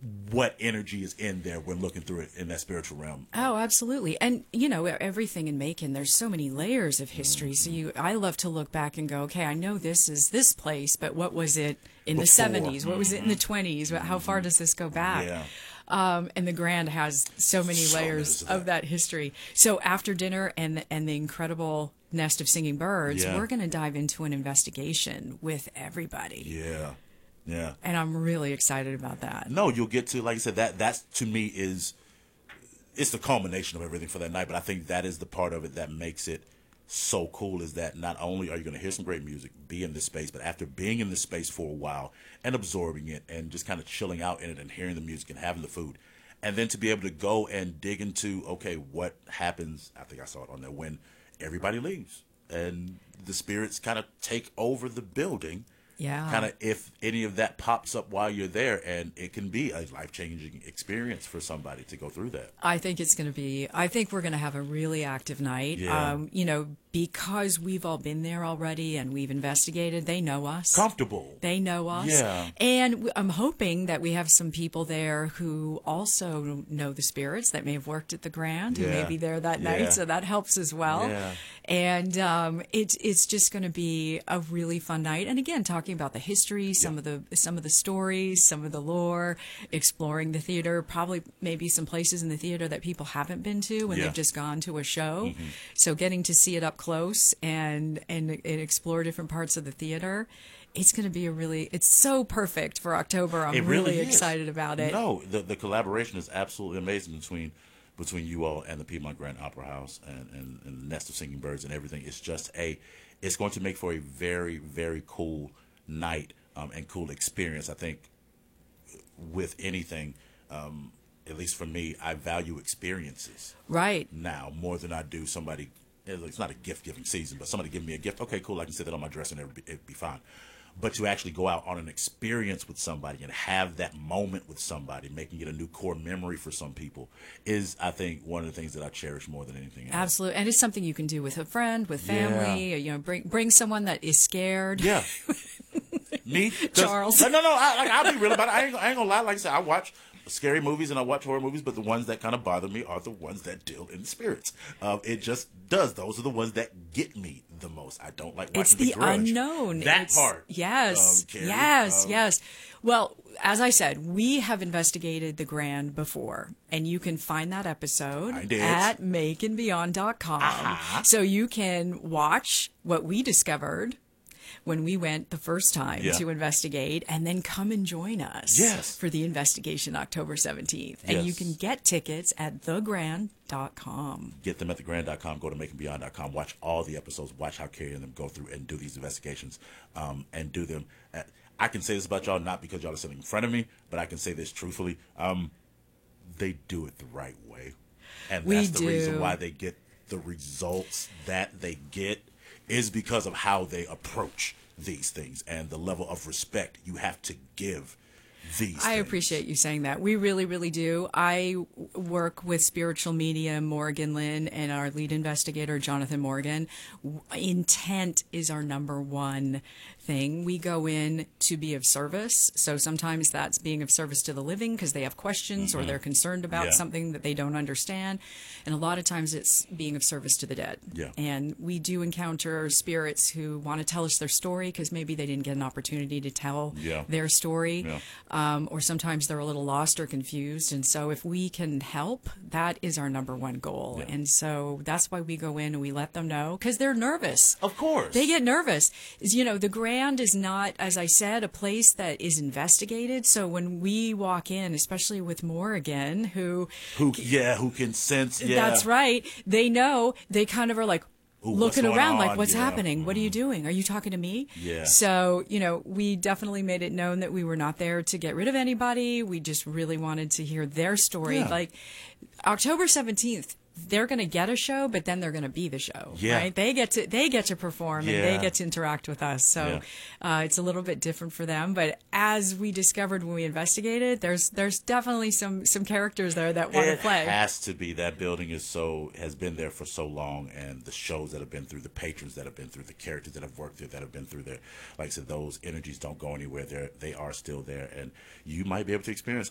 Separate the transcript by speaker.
Speaker 1: what energy is in there when looking through it in that spiritual realm.
Speaker 2: Oh, absolutely. And, everything in Macon, there's so many layers of history. So I love to look back and go, okay, I know this is this place, but what was it in the 70s? What was it in the 20s? How far does this go back?
Speaker 1: Yeah.
Speaker 2: And the Grand has so many layers of that history. So after dinner and the incredible Nest of Singing Birds, we're going to dive into an investigation with everybody.
Speaker 1: Yeah. Yeah.
Speaker 2: And I'm really excited about that.
Speaker 1: No, you'll get to, like I said, that's to me it's the culmination of everything for that night. But I think that is the part of it that makes it so cool, is that not only are you going to hear some great music, be in this space, but after being in this space for a while and absorbing it and just kind of chilling out in it and hearing the music and having the food, and then to be able to go and dig into, okay, what happens, I think I saw it on there, when everybody leaves and the spirits kind of take over the building.
Speaker 2: Yeah.
Speaker 1: Kind of if any of that pops up while you're there, and it can be a life-changing experience for somebody to go through that.
Speaker 2: I think we're going to have a really active night.
Speaker 1: Yeah.
Speaker 2: Because we've all been there already and we've investigated, they know us.
Speaker 1: Comfortable.
Speaker 2: They know us.
Speaker 1: Yeah.
Speaker 2: And I'm hoping that we have some people there who also know the spirits that may have worked at the Grand, who may be there that night. So that helps as well.
Speaker 1: Yeah.
Speaker 2: And it's just going to be a really fun night. And again, talking about the history, some of the stories, some of the lore, exploring the theater, probably maybe some places in the theater that people haven't been to when they've just gone to a show. Mm-hmm. So getting to see it up close and explore different parts of the theater. It's going to be it's so perfect for October. I'm really excited about it. No,
Speaker 1: the collaboration is absolutely amazing between you all and the Piedmont Grand Opera House and the Nest of Singing Birds and everything. It's just it's going to make for a very, very cool night and cool experience. I think with anything, at least for me, I value experiences.
Speaker 2: Right.
Speaker 1: Now, more than I do somebody. It's not a gift-giving season, but somebody give me a gift. Okay, cool. I can sit that on my dresser and it'd be fine. But to actually go out on an experience with somebody and have that moment with somebody, making it a new core memory for some people, is, I think, one of the things that I cherish more than anything else.
Speaker 2: Absolutely. And it's something you can do with a friend, with family, bring someone that is scared.
Speaker 1: Yeah. Me?
Speaker 2: Charles.
Speaker 1: No, I'll be real about it. I ain't gonna lie. Like I said, I watch scary movies and I watch horror movies, but the ones that kind of bother me are the ones that deal in spirits. It just does. Those are the ones that get me the most. I don't like watching
Speaker 2: It's the
Speaker 1: Grudge.
Speaker 2: unknown.
Speaker 1: That part.
Speaker 2: Yes.
Speaker 1: Carrie,
Speaker 2: yes. Well, as I said, we have investigated the Grand before, and you can find that episode at makeandbeyond.com.
Speaker 1: Uh-huh.
Speaker 2: So you can watch what we discovered when we went the first time to investigate, and then come and join us for the investigation October 17th. And you can get tickets at thegrand.com.
Speaker 1: Get them at thegrand.com. Go to makeandbeyond.com. Watch all the episodes. Watch how Carrie and them go through and do these investigations and do them. I can say this about y'all, not because y'all are sitting in front of me, but I can say this truthfully. They do it the right way. And that's the reason why they get the results that they get, is because of how they approach these things and the level of respect you have to give these things.
Speaker 2: I appreciate you saying that. We really, really do. I work with Spiritual Medium Morgan Lynn and our lead investigator, Jonathan Morgan. Intent is our number one thing. We go in to be of service. So sometimes that's being of service to the living because they have questions or they're concerned about something that they don't understand. And a lot of times it's being of service to the dead. Yeah. And we do encounter spirits who want to tell us their story because maybe they didn't get an opportunity to tell their story. Yeah. Or sometimes they're a little lost or confused. And so if we can help, that is our number one goal. Yeah. And so that's why we go in and we let them know because they're nervous.
Speaker 1: Of course.
Speaker 2: They get nervous. The Grand is not, as I said, a place that is investigated. So when we walk in, especially with Morgan, who
Speaker 1: can sense. Yeah.
Speaker 2: That's right. They know. They kind of are like, looking around like, what's
Speaker 1: Yeah.
Speaker 2: happening? What are you doing? Are you talking to me?
Speaker 1: Yeah.
Speaker 2: So, we definitely made it known that we were not there to get rid of anybody. We just really wanted to hear their story.
Speaker 1: Yeah.
Speaker 2: Like October 17th, they're going to get a show, but then they're going to be the show. Yeah. Right? They get to perform and they get to interact with us. So it's a little bit different for them. But as we discovered when we investigated, there's definitely some characters there that want to play.
Speaker 1: It has to be. That building has been there for so long, and the shows that have been through, the patrons that have been through, the characters that have worked there, that have been through there. Like I said, those energies don't go anywhere. They are still there, and you might be able to experience